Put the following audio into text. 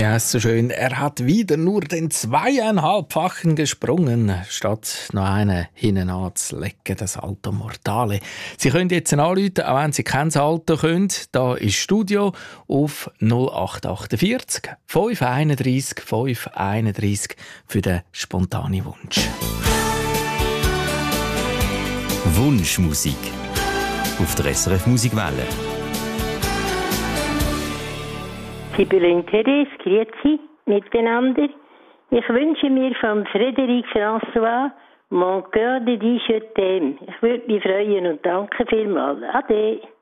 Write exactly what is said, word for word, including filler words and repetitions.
Wie heißt so schön, er hat wieder nur den zweieinhalbfachen gesprungen, statt noch einen hinten anzulecken, das Alto Mortale. Sie können jetzt anrufen, auch wenn Sie kein Alto können. Da ist Studio auf null acht achtundvierzig, fünf einunddreißig, fünf einunddreißig für den spontanen Wunsch. Wunschmusik auf der S R F Musikwelle. Sibylle Therese, grüezi miteinander. Ich wünsche mir von Frédéric François «Mon cœur de dit je t'aime». Ich würde mich freuen und danke vielmals. Ade.